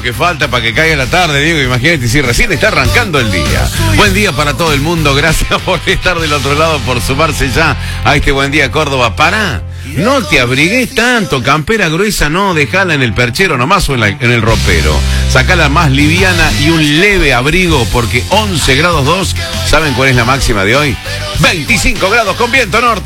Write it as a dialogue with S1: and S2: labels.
S1: lo que falta para que caiga la tarde, Diego. Imagínate si recién está arrancando el día. Buen día para todo el mundo. Gracias por estar del otro lado, por sumarse ya a este Buen Día Córdoba. Pará, no te abrigues tanto. Campera gruesa no, dejala en el perchero nomás o en el ropero. Sacala más liviana y un leve abrigo porque 11 grados 2. ¿Saben cuál es la máxima de hoy? 25 grados con viento norte.